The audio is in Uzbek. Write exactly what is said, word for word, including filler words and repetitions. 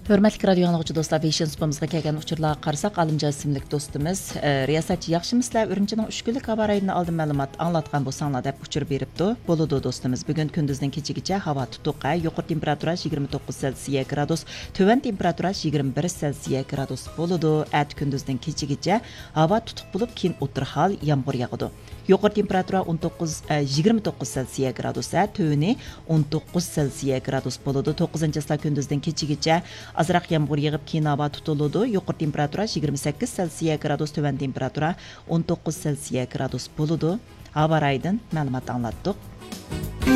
Hörmətli radio anlıqçı dostlar, Vision Spamızға kelgan uçurlarga qarasak, Alimjon ismli dostumuz riyasatchi yaxshimisizlar, Urumchining uch kunlik havo rayini oldin ma'lumot anglatgan bo'lsanglar deb uçur beribdi. Bo'ladi do'stimiz. Bugun kunduzdan kechagacha havo tutuq, yuqori temperatura yigirma to'qqiz Selsiya gradus, to'van temperatura yigirma bir Selsiya gradus bo'ladi. At kunduzdan kechagacha havo tutuq bo'lib, keyin o'tirhal yomg'ir yog'adi. Yuqori temperatura o'n to'qqiz yigirma to'qqiz Selsiya gradus, tövni o'n to'qqiz Selsiya gradus bo'ladi. to'qqizinchi iyul kunduzdan kechagacha azroq yomg'ir yog'ib, keyin havo tutiladi. Yuqori temperatura yigirma sakkiz Selsiya gradus, to'van temperatura o'n to'qqiz Selsiya gradus bo'ladi. Havo rayidan ma'lumot anglatdik.